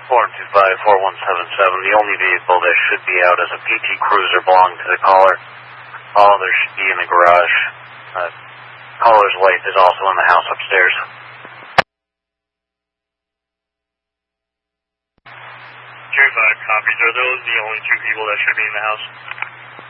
425-4177. The only vehicle that should be out is a PT Cruiser belonging to the caller. All others should be in the garage. Caller's wife is also in the house upstairs. 35 copies. Are those the only two people that should be in the house?